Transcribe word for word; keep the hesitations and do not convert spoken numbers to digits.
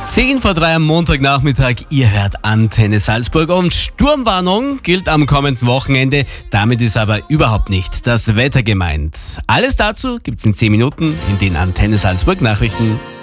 zehn vor drei am Montagnachmittag, ihr hört Antenne Salzburg und Sturmwarnung gilt am kommenden Wochenende. Damit ist aber überhaupt nicht das Wetter gemeint. Alles dazu gibt's in zehn Minuten in den Antenne Salzburg Nachrichten.